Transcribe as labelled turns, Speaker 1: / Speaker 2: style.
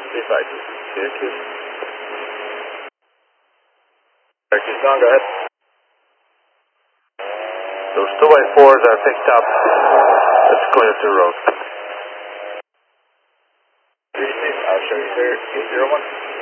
Speaker 1: 352. Syracuse. Syracuse gone, go ahead. Those 2x4s are picked up. Let's clear the road. I'll show you there. 801.